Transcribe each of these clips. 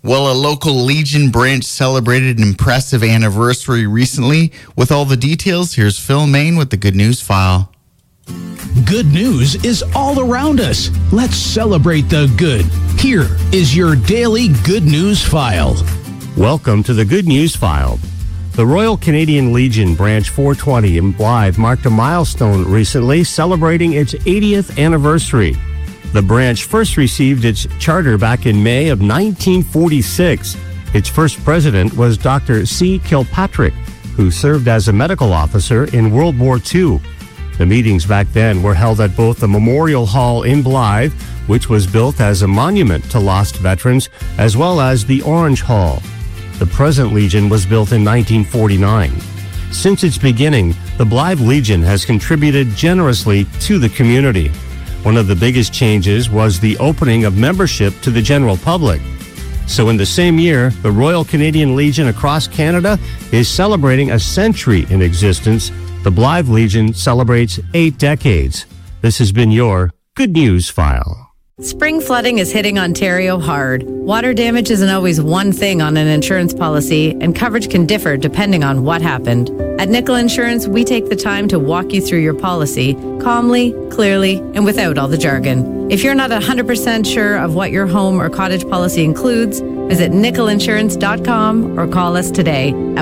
Well, a local Legion branch celebrated an impressive anniversary recently. With all the details, here's Phil Main with the Good News File. Good news is all around us. Let's celebrate the good. Here is your daily Good News File. Welcome to the Good News File. The Royal Canadian Legion Branch 420 in Blythe marked a milestone recently, celebrating its 80th anniversary. The branch first received its charter back in May of 1946. Its first president was Dr. C. Kilpatrick, who served as a medical officer in World War II. The meetings back then were held at both the Memorial Hall in Blythe, which was built as a monument to lost veterans, as well as the Orange Hall. The present Legion was built in 1949. Since its beginning, the Blythe Legion has contributed generously to the community. One of the biggest changes was the opening of membership to the general public. So in the same year, the Royal Canadian Legion across Canada is celebrating a century in existence. The Blythe Legion celebrates 8 decades. This has been your Good News File. Spring flooding is hitting Ontario hard. Water damage isn't always one thing on an insurance policy, and coverage can differ depending on what happened. At Nickel Insurance, we take the time to walk you through your policy calmly, clearly, and without all the jargon. If you're not 100% sure of what your home or cottage policy includes, visit nickelinsurance.com or call us today at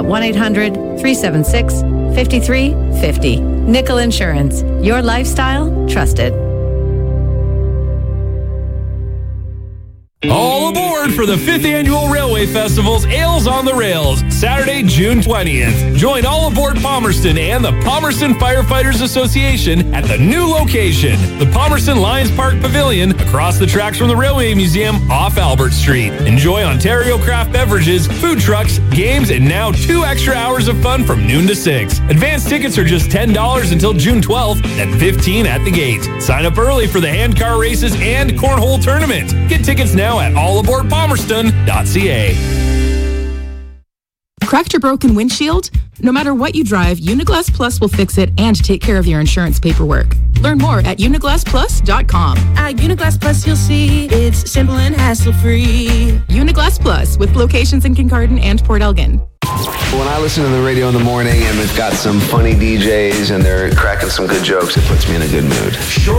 1-800-376-5350. Nickel Insurance, your lifestyle trusted. All aboard for the 5th Annual Railway Festival's Ales on the Rails, Saturday, June 20th. Join All Aboard Palmerston and the Palmerston Firefighters Association at the new location, the Palmerston Lions Park Pavilion, across the tracks from the Railway Museum off Albert Street. Enjoy Ontario craft beverages, food trucks, games, and now 2 extra hours of fun from noon to 6. Advance tickets are just $10 until June 12th, then $15 at the gate. Sign up early for the handcar races and cornhole tournament. Get tickets now at allaboardpalmerston.ca. Cracked or broken windshield? No matter what you drive, Uniglass Plus will fix it and take care of your insurance paperwork. Learn more at uniglassplus.com. At Uniglass Plus, you'll see it's simple and hassle-free. Uniglass Plus, with locations in Kincardine and Port Elgin. When I listen to the radio in the morning and it's got some funny DJs and they're cracking some good jokes, it puts me in a good mood.